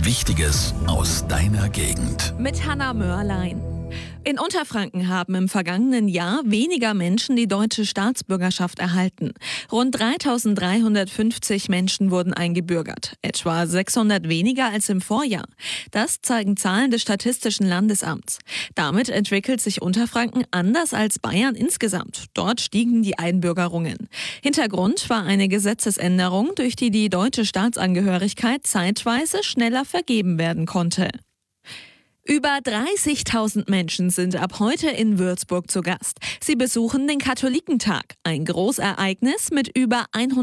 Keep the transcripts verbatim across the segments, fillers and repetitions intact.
Wichtiges aus deiner Gegend. Mit Hanna Mörlein. In Unterfranken haben im vergangenen Jahr weniger Menschen die deutsche Staatsbürgerschaft erhalten. Rund dreitausenddreihundertfünfzig Menschen wurden eingebürgert, etwa sechshundert weniger als im Vorjahr. Das zeigen Zahlen des Statistischen Landesamts. Damit entwickelt sich Unterfranken anders als Bayern insgesamt. Dort stiegen die Einbürgerungen. Hintergrund war eine Gesetzesänderung, durch die die deutsche Staatsangehörigkeit zeitweise schneller vergeben werden konnte. Über dreißigtausend Menschen sind ab heute in Würzburg zu Gast. Sie besuchen den Katholikentag, ein Großereignis mit über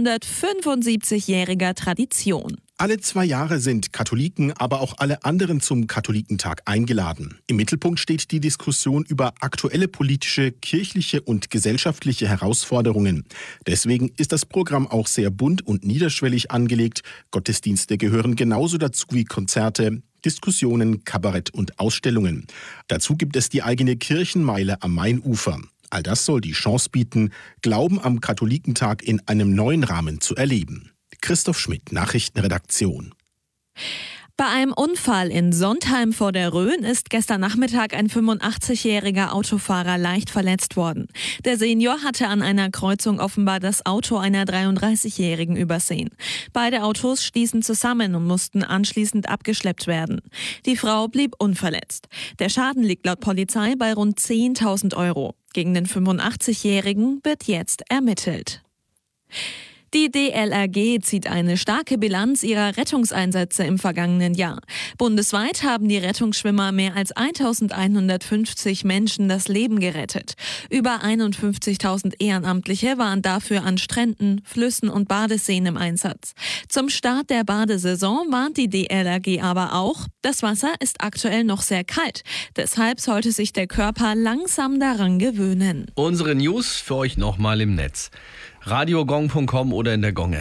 hundertfünfundsiebzigjähriger Tradition. Alle zwei Jahre sind Katholiken, aber auch alle anderen zum Katholikentag eingeladen. Im Mittelpunkt steht die Diskussion über aktuelle politische, kirchliche und gesellschaftliche Herausforderungen. Deswegen ist das Programm auch sehr bunt und niederschwellig angelegt. Gottesdienste gehören genauso dazu wie Konzerte, Diskussionen, Kabarett und Ausstellungen. Dazu gibt es die eigene Kirchenmeile am Mainufer. All das soll die Chance bieten, Glauben am Katholikentag in einem neuen Rahmen zu erleben. Christoph Schmidt, Nachrichtenredaktion. Bei einem Unfall in Sontheim vor der Rhön ist gestern Nachmittag ein fünfundachtzigjähriger Autofahrer leicht verletzt worden. Der Senior hatte an einer Kreuzung offenbar das Auto einer dreiunddreißigjährigen übersehen. Beide Autos stießen zusammen und mussten anschließend abgeschleppt werden. Die Frau blieb unverletzt. Der Schaden liegt laut Polizei bei rund zehntausend Euro. Gegen den fünfundachtzigjährigen wird jetzt ermittelt. Die D L R G zieht eine starke Bilanz ihrer Rettungseinsätze im vergangenen Jahr. Bundesweit haben die Rettungsschwimmer mehr als eintausendeinhundertfünfzig Menschen das Leben gerettet. Über einundfünfzigtausend Ehrenamtliche waren dafür an Stränden, Flüssen und Badeseen im Einsatz. Zum Start der Badesaison warnt die D L R G aber auch, das Wasser ist aktuell noch sehr kalt. Deshalb sollte sich der Körper langsam daran gewöhnen. Unsere News für euch nochmal im Netz. radiogong punkt com oder in der Gong-App.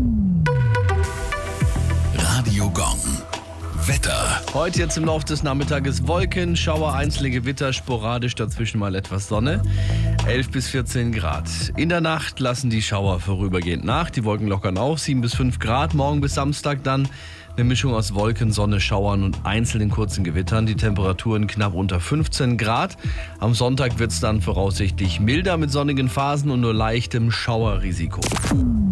Radio Gong. Wetter. Heute jetzt im Laufe des Nachmittages Wolken, Schauer, einzelne Gewitter, sporadisch dazwischen mal etwas Sonne. elf bis vierzehn Grad. In der Nacht lassen die Schauer vorübergehend nach. Die Wolken lockern auf, sieben bis fünf Grad. Morgen bis Samstag dann eine Mischung aus Wolken, Sonne, Schauern und einzelnen kurzen Gewittern. Die Temperaturen knapp unter fünfzehn Grad. Am Sonntag wird es dann voraussichtlich milder mit sonnigen Phasen und nur leichtem Schauerrisiko.